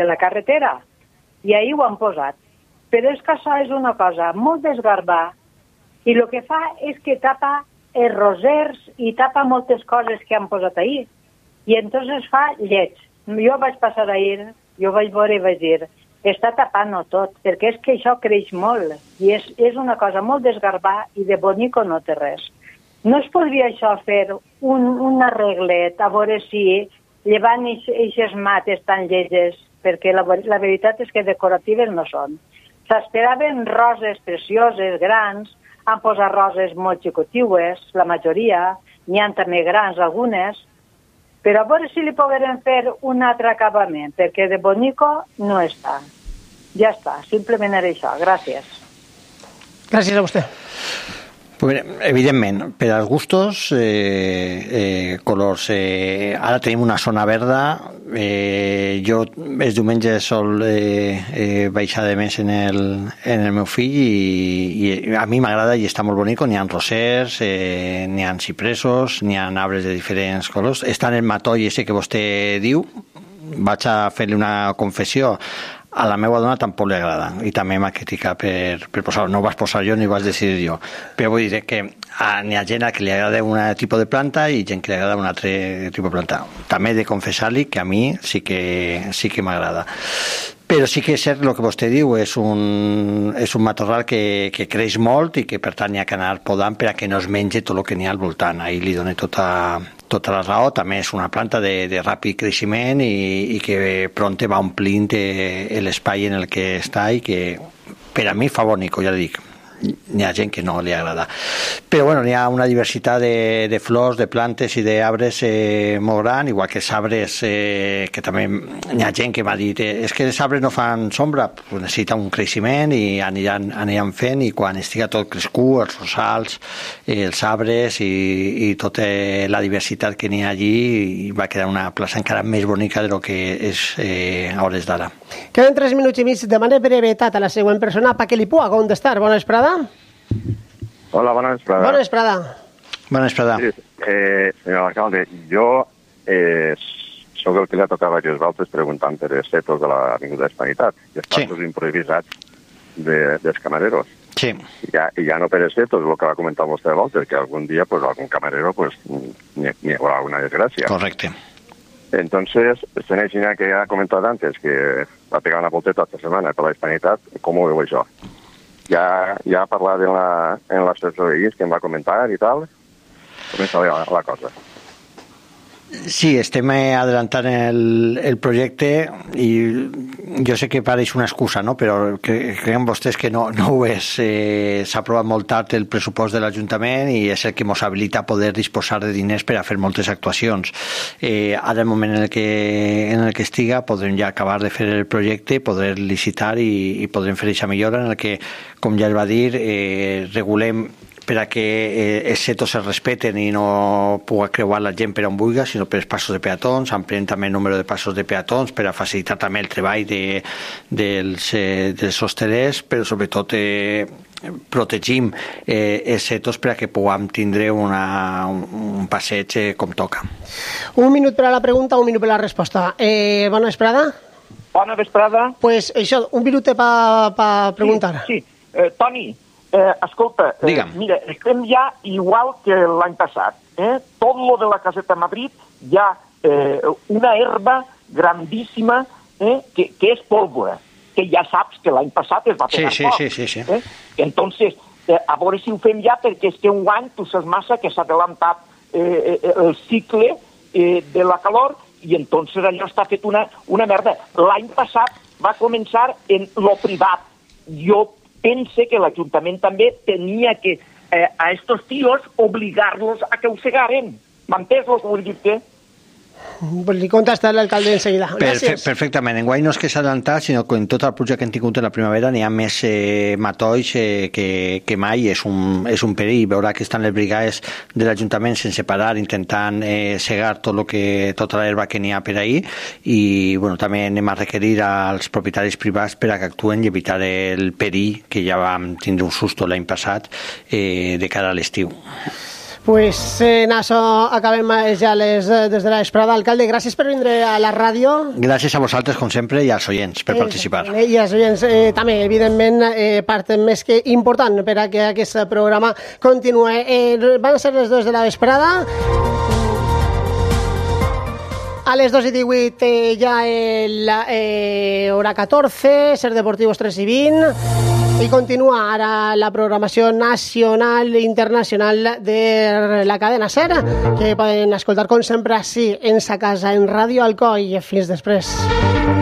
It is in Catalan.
de la carretera, i ahir ho han posat. Però és que això és una cosa molt desgarbada, i el que fa és que tapa els rosers i tapa moltes coses que han posat ahir. I entonces fa lleig. Jo vaig passar ahir, jo vaig veure i vaig dir, està tapant-ho tot, perquè és que això creix molt, i és una cosa molt desgarbada i de bonico no té res. No es podria això fer un arreglet, a veure si llevant aquestes mates tan lleges, perquè la veritat és que decoratives no són. S'esperaven roses precioses, grans, han posat roses molt xicotiues, la majoria, n'hi ha també grans algunes, però a veure si li pogueren fer un altre acabament, perquè de bonico no està. Ja està, simplement era això. Gràcies. Gràcies a vostè. Evidentment, per als gustos, colors. Ara tenim una zona verda. Jo els diumenges sol baixar de més en el meu fill i a mi m'agrada i està molt bonic. N'hi ha rosers, n'hi ha cipresos, n'hi ha arbres de diferents colors. Està en el matoll ese que vostè diu. Vaig a fer-li una confessió. A la meva dona tampoc li agrada i també m'ha criticat per posar-ho. No ho vas posar jo ni ho vas decidir jo, però vull dir que n'hi ha gent que li agrada un tipus de planta i gent que li agrada un altre tipus de planta. També he de confessar-li que a mi sí que m'agrada. Però sí que és cert el que vostè diu, és un matorral que creix molt i que per tant hi ha que anar podant per a que no es mengi tot el que n'hi ha al voltant. Ahir li dono tota la raó. També és una planta de ràpid creixement i que pront va omplint l'espai en el que està i que per a mi fa bonic, ja dic. N'hi ha gent que no li agrada. Però bueno, n'hi ha una diversitat de flors, de plantes i d'arbres molt gran, igual que els arbres que també n'hi ha gent que m'ha dit és que els arbres no fan sombra, necessita un creixement i aniran fent, i quan estiga tot crescut, els rosals, els arbres i tota la diversitat que n'hi ha allí, va quedar una plaça encara més bonica del que és a hores d'ara. Queden 3 minuts i mig. Demane brevetat a la següent persona perquè li puga contestar. Bona vesprada. Hola, bona vesprada. Bona vesprada. Bona vesprada. Sí, senyor alcalde, jo sóc el que li ha tocat a diversos altres preguntant per els setos de l'Avinguda Hispanitat i els passos improvisats dels camareros. Sí. I ja no per els setos, el que va comentar vostè l'altre, que algun dia algun camarero n'hi haurà alguna desgràcia. Correcte. Entonces, esta niña que ha comentado antes, que va a pegar una volteta esta semana per la Hispanitat, ¿cómo veo això? Ja ha parlat en l'assessor de guis que em va comentar i tal, comença la cosa. Sí, estem adelantant el projecte i jo sé que pareix una excusa, no? Però creuen vostès que no ho és. S'ha aprovat molt tard el pressupost de l'Ajuntament i és el que ens habilita a poder disposar de diners per a fer moltes actuacions. Ara, el moment en el que estiga, podrem ja acabar de fer el projecte, poder licitar i podrem fer aquesta millora en el que, com ja es va dir, regulem per a que els setos es respeten i no pugui creuar la gent per on vulgui, sinó per els passos de peatons. Ampliem també el número de passos de peatons per a facilitar també el treball dels hostelers, però sobretot protegim els setos per a que puguem tindre un passeig com toca. Un minut per a la pregunta, un minut per a la resposta. Bona vesprada. Bona vesprada. Pues això, un minut per preguntar. Sí. Toni, escolta, mira, estem ja igual que l'any passat. Tot lo de la Caseta Madrid hi ha una herba grandíssima que és pólvora, que ja saps que l'any passat es va pegar foc. Sí. Entonces, a veure si ho fem ja, perquè és que un any tu saps massa que s'ha adelantat el cicle de la calor i entonces allò està fet una merda. L'any passat va començar en lo privat. Jo pense que l'Ajuntament també tenia que a estos tíos obligar-los a que ho segaren. M'entens el que vull dir-te? Li contesta l'alcalde enseguida. Gràcies. Perfectament. Enguany no és que s'ha adelantat, sinó que en tot el projecte que hem tingut en la primavera n'hi ha més matolls que mai. És un perill veure que estan les brigades de l'Ajuntament sense parar, intentant segar tota l'herba que n'hi ha per ahir, i també anem a requerir als propietaris privats per a que actuen i evitar el perill que ja vam tindre un susto l'any passat de cara a l'estiu. Pues en això acabem ja des de la vesprada. Alcalde, gràcies per vindre a la ràdio. Gràcies a vosaltres, com sempre, i als oients per participar. I als oients també, evidentment, part més que important per a que aquest programa continuï. Van ser les 2 de la vesprada. A les 2:18 ja hora 14, Ser Deportivos 3:20, i continua ara la programació nacional i internacional de la cadena SER, que poden escoltar com sempre així en sa casa, en Ràdio Alcoi. Fins després.